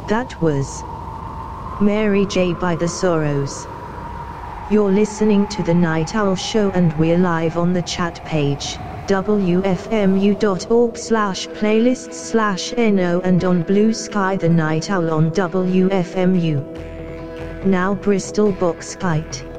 That was Mary J. by The Sorrows. You're listening to The Night Owl Show and we're live on the chat page, wfmu.org/playlists/no, and on Blue Sky The Night Owl on WFMU. Now Bristol Box Kite.